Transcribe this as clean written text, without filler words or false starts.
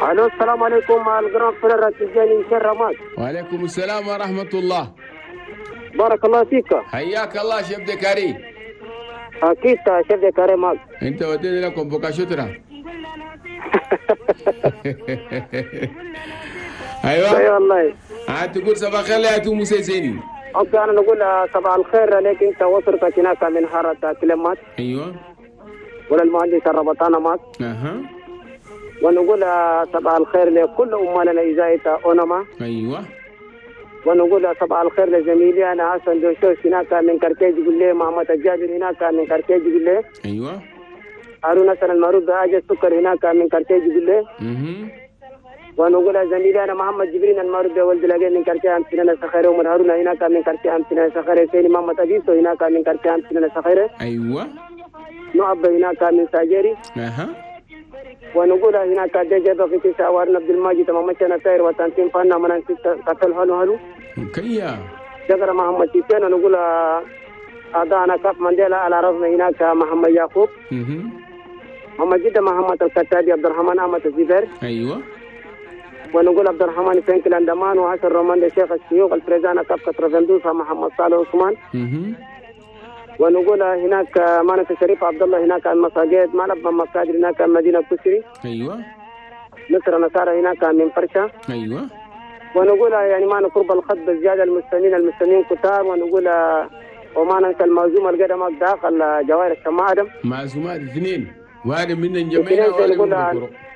الو السلام عليكم الجرام فرر تجاني شرمات. وعليكم السلام ورحمة الله. بارك الله فيك. حياك الله شيف دكاري. اكيد شيف دكاري معك. انت وديني لكم بكا شترة. ايوه اي والله. تقول صباح الخير يا تو مسيسيني. اوكي انا نقول صباح الخير عليك انت واسرتك هناك من حاره كلمات. ايوه. ولا المهندس الربطانه معك. اها. ونقول صباح الخير لكل امالنا اذاعه اونما. ايوه. ونقول صباح الخير لزميلي انا حسن دوشوش هناك من كركيج قلي محمد الجابر هناك من كركيج قلي. ايوه. هارون حسن المعروف بحاجه السكر هناك من كركيج قلي. ونقول زميلي انا محمد جبرين المعروف بولد لاجين من كركي امسنا سخيره ومن هارون هناك من كركي امسنا سخيره سيدي محمد اديسو هناك من كركي امسنا سخيره. ايوه. نعب هناك من ساجري. اها. ونقول هناك دجا بقيتي ساوار عبد الماجد ممشنا سير وتنتين فانا من قتل هلو كيا جبر محمد سيسين. ونقول اعضاءنا كاف منديلا على راسنا هناك محمد يعقوب. محمد جدا محمد الكتابي عبد الرحمن احمد الزبير. ايوه. ونقول عبد الرحمن فنك الاندمان وحسن رومان لشيخ الشيوخ الفريزانا كاف كترفندوس محمد صالح عثمان. ونقول هناك مانس الشريف عبد الله هناك المساجد مالب من مساجد هناك مدينه كسري. ايوه. مصر نصارى هناك من فرشا. ايوه. ونقول يعني ما نقرب الخط بزياده المستمعين كتار. ونقول وما ننسى المعزومه القدم داخل جوائر الشمادم. معزومات اثنين واحد من الجميع وواحد من القرى.